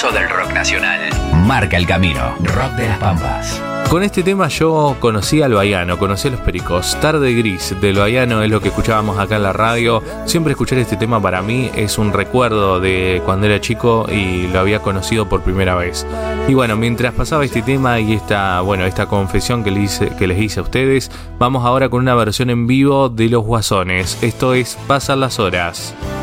pulso del rock nacional. Marca el camino. Rock de las Pampas. Con este tema yo conocí al Baiano, conocí a Los Pericos. Tarde Gris del Baiano es lo que escuchábamos acá en la radio. Siempre escuchar este tema para mí es un recuerdo de cuando era chico y lo había conocido por primera vez. Y bueno, mientras pasaba este tema y esta confesión que les hice a ustedes, vamos ahora con una versión en vivo de Los Guasones. Esto es Pasan las Horas.